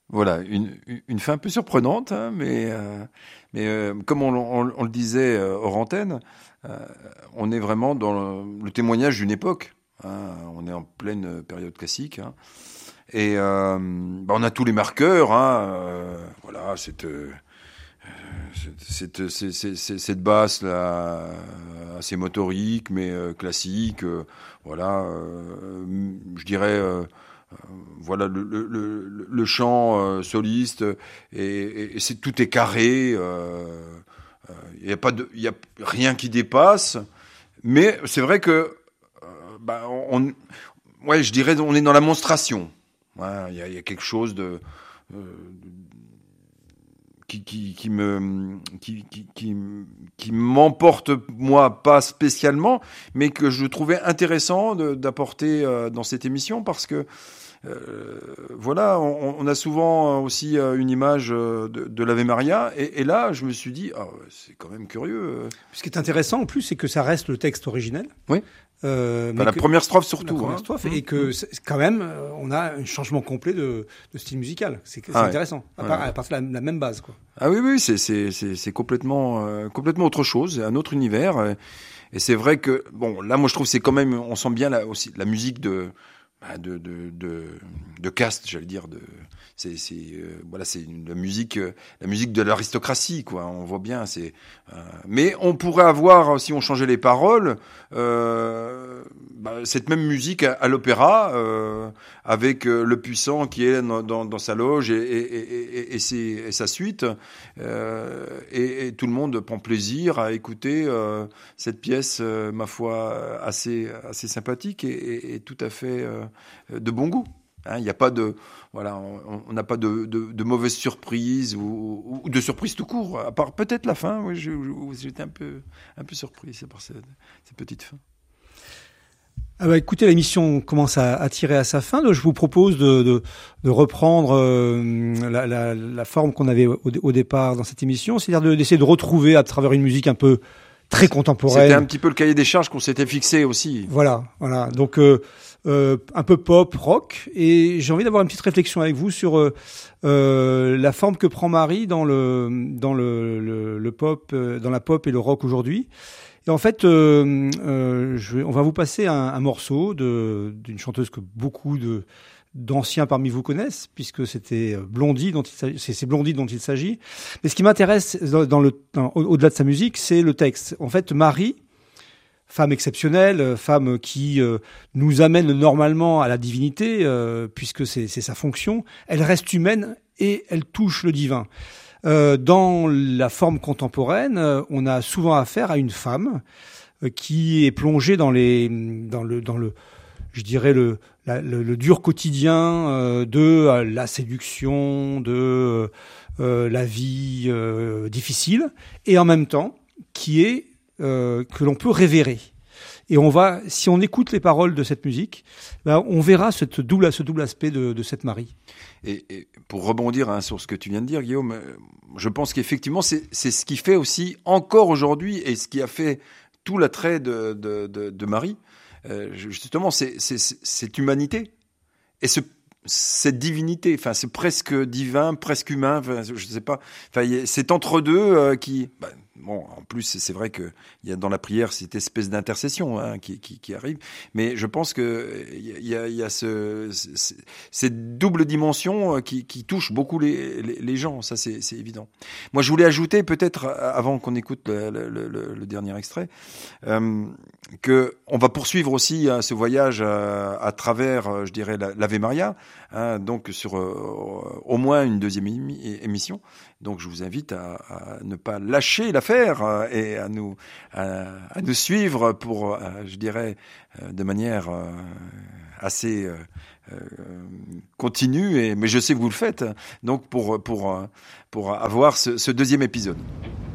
Voilà, une fin un peu surprenante, hein, mais comme on le disait hors antenne, on est vraiment dans le témoignage d'une époque. Hein, on est en pleine période classique, hein, et on a tous les marqueurs. Hein, voilà, cette basse là, assez motorique, mais classique. Voilà, je dirais. Voilà le chant soliste et tout est carré. Il y a rien qui dépasse. Mais c'est vrai que ouais, je dirais on est dans la monstration. Il y a quelque chose de qui m'emporte moi pas spécialement, mais que je trouvais intéressant d'apporter dans cette émission parce que voilà, on a souvent aussi une image de l'Ave Maria, et là je me suis dit c'est quand même curieux. Ce qui est intéressant en plus, c'est que ça reste le texte originel. Oui. La première strophe surtout. La première strophe, et que quand même, on a un changement complet de style musical. C'est intéressant. À partir de la même base, quoi. Ah oui, c'est complètement autre chose, un autre univers. Et c'est vrai que bon, là, moi, je trouve que c'est quand même, on sent bien là aussi la musique de caste, j'allais dire. Voilà, c'est la musique de l'aristocratie, quoi. On voit bien. Mais on pourrait avoir, si on changeait les paroles, cette même musique à l'opéra, avec le puissant qui est dans sa loge et sa suite, et tout le monde prend plaisir à écouter cette pièce, ma foi, assez sympathique et tout à fait de bon goût. Il n'y a pas de, voilà, on n'a pas de mauvaises surprises ou de surprises tout court, à part peut-être la fin. Oui, j'étais un peu surpris par cette petite fin. Écoutez, l'émission commence à tirer à sa fin. Donc je vous propose de reprendre la forme qu'on avait au départ dans cette émission, c'est-à-dire d'essayer de retrouver à travers une musique un peu très contemporaine. C'était un petit peu le cahier des charges qu'on s'était fixé aussi. Voilà. Donc un peu pop, rock, et j'ai envie d'avoir une petite réflexion avec vous sur la forme que prend Marie dans le pop, dans la pop et le rock aujourd'hui. Et en fait, on va vous passer un morceau d'une chanteuse que beaucoup d'anciens parmi vous connaissent, puisque c'était Blondie dont il s'agit. C'est Blondie dont il s'agit. Mais ce qui m'intéresse au-delà de sa musique, c'est le texte. En fait, Marie, femme exceptionnelle, femme qui nous amène normalement à la divinité, puisque c'est sa fonction, elle reste humaine et elle touche le divin. Dans la forme contemporaine, on a souvent affaire à une femme qui est plongée dans le je dirais le dur quotidien de la séduction, de la vie difficile, et en même temps qui est que l'on peut révérer. Et si on écoute les paroles de cette musique, on verra ce double aspect de cette Marie. Et pour rebondir sur ce que tu viens de dire, Guillaume, je pense qu'effectivement, c'est ce qui fait aussi encore aujourd'hui, et ce qui a fait tout l'attrait de Marie, justement, c'est cette humanité et cette divinité. Enfin, c'est presque divin, presque humain. Enfin, je sais pas. Enfin, c'est entre deux qui. Bon, en plus, c'est vrai que il y a dans la prière cette espèce d'intercession qui arrive, mais je pense que il y a cette double dimension qui touche beaucoup les gens. Ça, c'est évident. Moi, je voulais ajouter peut-être avant qu'on écoute le dernier extrait que on va poursuivre aussi ce voyage à travers, je dirais, l'Ave Maria, donc sur au moins une deuxième émission. Donc je vous invite à ne pas lâcher l'affaire et à nous suivre pour, je dirais, de manière assez continue. Mais je sais que vous le faites. Donc pour avoir ce deuxième épisode.